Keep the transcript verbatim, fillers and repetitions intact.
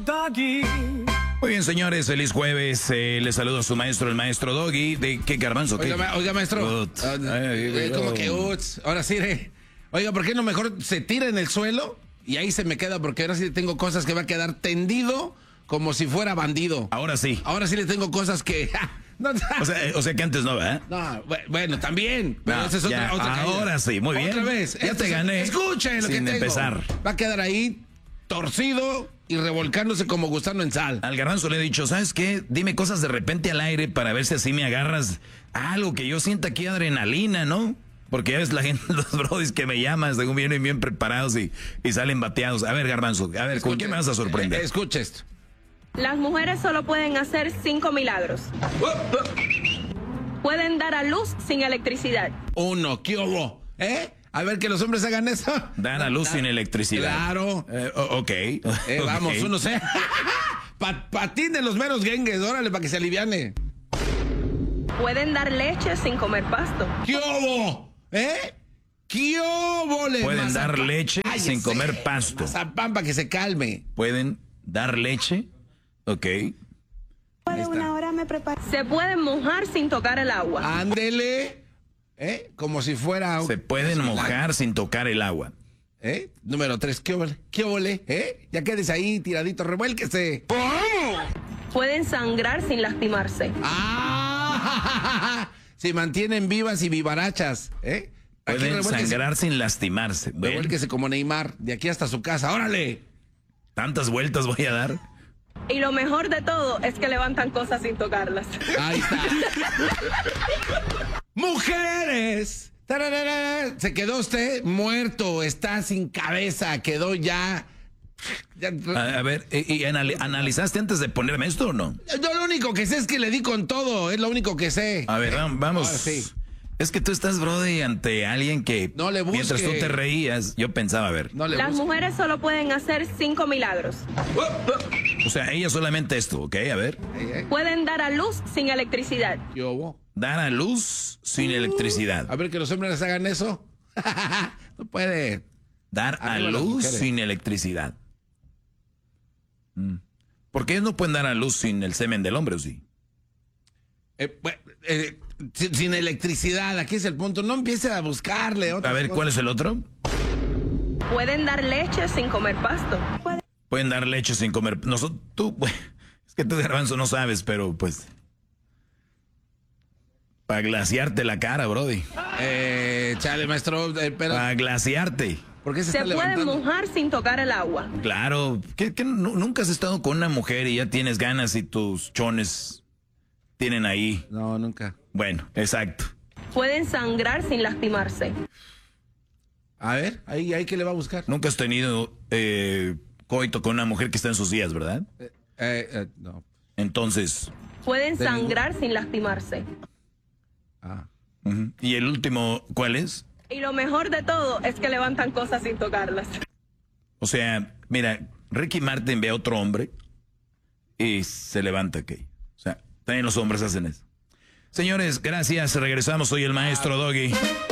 Doggy. Muy bien, señores, feliz jueves. Eh, les saludo a su maestro, el maestro Doggy. ¿De qué garbanzo? ¿Qué? Oiga, oiga maestro. Ut. Ah, Ay, eh, como oh. que uts. Ahora sí, eh. Oiga, ¿por qué no mejor se tira en el suelo y ahí se me queda? Porque ahora sí tengo cosas que va a quedar tendido como si fuera bandido. Ahora sí. Ahora sí le tengo cosas que... ja, no, O sea, o sea que antes no, ¿verdad? no, bueno, también. Pero No, esa es otra, ya, otra caída. ahora sí, muy bien. Otra vez. Ya Esto te es- gané. Escuchen lo que Sin tengo. empezar. Va a quedar ahí torcido y revolcándose como gusano en sal. Al garbanzo le he dicho, ¿sabes qué? Dime cosas de repente al aire para ver si así me agarras algo que yo sienta aquí adrenalina, ¿no? Porque ya ves la gente, los brodis que me llaman, según vienen bien preparados y, y salen bateados. A ver, garbanzo, a ver, ¿con Escuche- qué me vas a sorprender? eh, escucha esto. Las mujeres solo pueden hacer cinco milagros. Pueden dar a luz sin electricidad. Uno, ¿qué hubo? ¿Eh? A ver que los hombres hagan eso. Dar a luz sin electricidad. Claro. Eh, o- ok. Eh, Ok. Vamos, uno se... Pa- patín de los meros gengues, órale, para que se aliviane. Pueden dar leche sin comer pasto. ¿Qué hubo? ¿Eh? ¿Qué hubo? le Pueden dar mazapán? leche Cállese. sin comer pasto. Mazapán para que se calme. Pueden dar leche. Ok. Ahí está. Se pueden mojar sin tocar el agua. Ándele. ¿Eh? Como si fuera... un- Se pueden mojar sin tocar el agua. ¿Eh? Número tres, ¿qué hubo? ¿Qué hubo? ¿Eh? Ya quedes ahí tiradito, revuélquese. Pueden sangrar sin lastimarse. ¡Ah! Se mantienen vivas y vivarachas, ¿eh? Aquí Pueden revuélquese. sangrar sin lastimarse. ¿Ven? Revuélquese como Neymar, de aquí hasta su casa. ¡Órale! Tantas vueltas voy a dar. Y lo mejor de todo es que levantan cosas sin tocarlas. Ahí está. ¡Mujeres! ¡Tararara! Se quedó usted muerto, está sin cabeza, quedó ya... ya- A, a ver, ¿y, y anali- analizaste antes de ponerme esto o no? Yo lo único que sé es que le di con todo, es lo único que sé. A ver, vam- vamos. Ahora sí. Es que tú estás, brody, ante alguien que No le busque. mientras tú te reías, yo pensaba, a ver. No le Las busques. mujeres solo pueden hacer cinco milagros. O sea, ella solamente esto, ¿ok? A ver. ¿Eh? Pueden dar a luz sin electricidad. ¿Qué hubo? Dar a luz sin electricidad. A ver que los hombres hagan eso. No puede. Dar a Arriba las luz mujeres. sin electricidad. Mm. ¿Por qué ellos no pueden dar a luz sin el semen del hombre o sí? Eh, bueno, eh, sin, sin electricidad, aquí es el punto. No empiece a buscarle. A ver, ¿cuál es el otro? Pueden dar leche sin comer pasto. Pueden dar leche sin comer. Nosotros, tú, pues, es que tú, garbanzo, no sabes, pero pues. Para glaciarte la cara, brody. Eh, chale, maestro. eh, pero, Para glaciarte. ¿por qué se, Se está pueden levantando? mojar sin tocar el agua. Claro. ¿Qué, qué nu- nunca has estado con una mujer y ya tienes ganas y tus chones tienen ahí? No, nunca. Bueno, exacto. Pues, Pueden sangrar sin lastimarse. A ver, ahí, ahí que le va a buscar. Nunca has tenido eh, coito con una mujer que está en sus días, ¿verdad? Eh, eh, eh, no. Entonces. Pueden De sangrar sin lastimarse. Ah. Ujú. ¿Y el último cuál es? Y lo mejor de todo es que levantan cosas sin tocarlas. O sea, mira, Ricky Martin ve a otro hombre y se levanta, ¿ok? O sea, también los hombres hacen eso. Señores, gracias. Regresamos. Soy el maestro Doggy.